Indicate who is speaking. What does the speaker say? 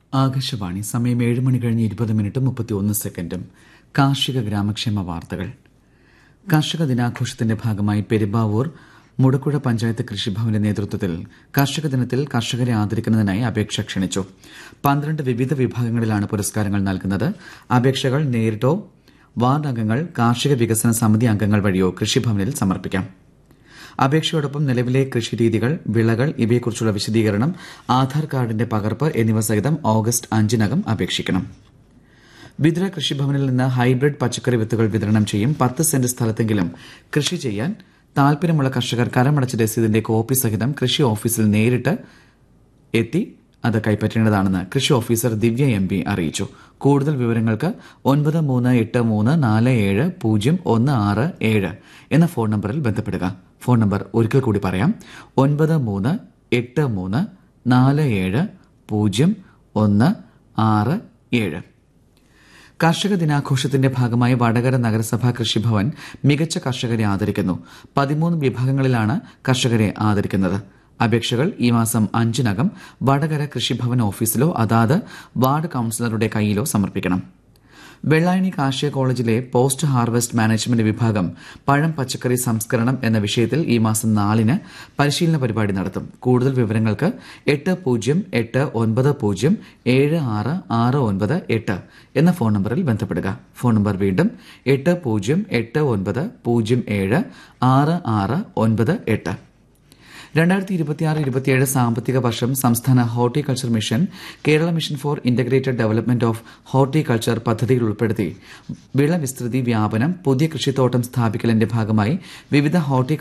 Speaker 1: ആകാശവാണി. സമയം 7 മണി കഴിഞ്ഞ് 20:31. കാർഷിക ഗ്രാമക്ഷേമ വാർത്തകൾ. കർഷക ദിനാഘോഷത്തിന്റെ ഭാഗമായി പെരുമ്പാവൂർ മുടക്കുഴ പഞ്ചായത്ത് കൃഷിഭവന്റെ നേതൃത്വത്തിൽ കർഷക ദിനത്തിൽ കർഷകരെ ആദരിക്കുന്നതിനായി അപേക്ഷ ക്ഷണിച്ചു. 12 വിവിധ വിഭാഗങ്ങളിലാണ് പുരസ്കാരങ്ങൾ നൽകുന്നത്. അപേക്ഷകൾ നേരിട്ടോ വാർഡ് അംഗങ്ങൾ, കാർഷിക വികസന സമിതി അംഗങ്ങൾ വഴിയോ കൃഷിഭവനിൽ സമർപ്പിക്കാം. അപേക്ഷയോടൊപ്പം നിലവിലെ കൃഷിരീതികൾ, വിളകൾ ഇവയെക്കുറിച്ചുള്ള വിശദീകരണം, ആധാർ കാർഡിന്റെ പകർപ്പ് എന്നിവ സഹിതം ഓഗസ്റ്റ് 5-നകം അപേക്ഷിക്കണം. വിതുര കൃഷിഭവനിൽ നിന്ന് ഹൈബ്രിഡ് പച്ചക്കറി വിത്തുകൾ വിതരണം ചെയ്യും. 10 സെന്റ് സ്ഥലത്തെങ്കിലും കൃഷി ചെയ്യാൻ താൽപര്യമുള്ള കർഷകർ കരമടച്ച രസീതിന്റെ കോപ്പി സഹിതം കൃഷി ഓഫീസിൽ നേരിട്ട് എത്തി അത് കൈപ്പറ്റേണ്ടതാണെന്ന് കൃഷി ഓഫീസർ ദിവ്യ MP അറിയിച്ചു. കൂടുതൽ വിവരങ്ങൾക്ക് 9383470167 എന്ന ഫോൺ നമ്പറിൽ ബന്ധപ്പെടുക. ഫോൺ നമ്പർ ഒരിക്കൽ കൂടി പറയാം: 9383470167. കർഷക ദിനാഘോഷത്തിന്റെ ഭാഗമായി വടകര നഗരസഭാ കൃഷിഭവൻ മികച്ച കർഷകരെ ആദരിക്കുന്നു. 13 വിഭാഗങ്ങളിലാണ് കർഷകരെ ആദരിക്കുന്നത്. അപേക്ഷകൾ ഈ മാസം 5-നകം വടകര കൃഷിഭവൻ ഓഫീസിലോ അതാത് വാർഡ് കൌൺസിലറുടെ കൈയിലോ സമർപ്പിക്കണം. വെള്ളായണി കാർഷിക കോളേജിലെ പോസ്റ്റ് ഹാർവസ്റ്റ് മാനേജ്മെന്റ് വിഭാഗം പഴം പച്ചക്കറി സംസ്കരണം എന്ന വിഷയത്തിൽ ഈ മാസം 4-ന് പരിശീലന പരിപാടി നടത്തും. കൂടുതൽ വിവരങ്ങൾക്ക് 8089076698 എന്ന ഫോൺ നമ്പറിൽ ബന്ധപ്പെടുക. ഫോൺ നമ്പർ വീണ്ടും 8089076698. 2026-27 സാമ്പത്തിക വർഷം സംസ്ഥാന horticulture mission, Kerala mission four integrated development of horticulture പദ്ധതികൾ ഉൾപ്പെടുത്തി വിള വിസ്തൃതി വ്യാപനം, പുതിയ കൃഷിത്തോട്ടം സ്ഥാപിക്കലിന്റെ ഭാഗമായി വിവിധ